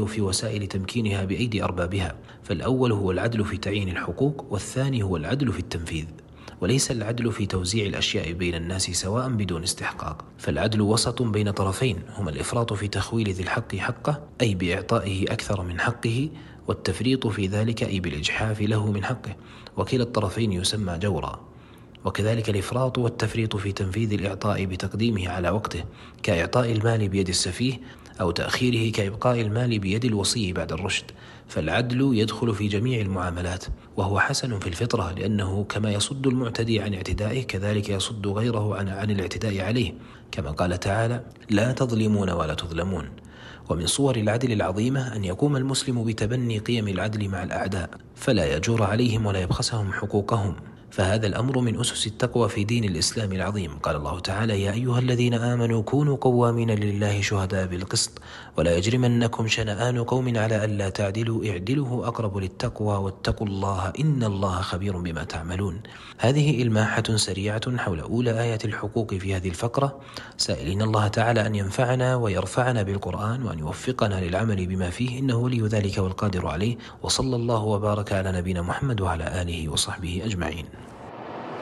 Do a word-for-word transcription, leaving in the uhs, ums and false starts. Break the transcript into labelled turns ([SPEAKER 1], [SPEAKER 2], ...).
[SPEAKER 1] في وسائل تمكينها بأيدي أربابها، فالأول هو العدل في تعيين الحقوق، والثاني هو العدل في التنفيذ، وليس العدل في توزيع الأشياء بين الناس سواء بدون استحقاق. فالعدل وسط بين طرفين هما الإفراط في تخويل ذي الحق حقه أي بإعطائه أكثر من حقه، والتفريط في ذلك أي بالإجحاف له من حقه، وكلا الطرفين يسمى جورا. وكذلك الإفراط والتفريط في تنفيذ الإعطاء بتقديمه على وقته، كإعطاء المال بيد السفيه، أو تأخيره كإبقاء المال بيد الوصي بعد الرشد. فالعدل يدخل في جميع المعاملات، وهو حسن في الفطرة، لأنه كما يصد المعتدي عن اعتدائه كذلك يصد غيره عن, عن الاعتداء عليه، كما قال تعالى: لا تظلمون ولا تظلمون. ومن صور العدل العظيمة أن يقوم المسلم بتبني قيم العدل مع الأعداء، فلا يجور عليهم ولا يبخسهم حقوقهم، فهذا الأمر من أسس التقوى في دين الإسلام العظيم. قال الله تعالى: يا أيها الذين آمنوا كونوا قوامين لله شهداء بالقسط ولا يجرمنكم شنآن قوم على ألا تعدلوا اعدلوا أقرب للتقوى واتقوا الله إن الله خبير بما تعملون. هذه إلماحة سريعة حول أولى آية الحقوق في هذه الفقرة، سائلين الله تعالى أن ينفعنا ويرفعنا بالقرآن، وأن يوفقنا للعمل بما فيه، إنه ولي ذلك والقادر عليه. وصلى الله وبارك على نبينا محمد وعلى آله وصحبه أجمعين.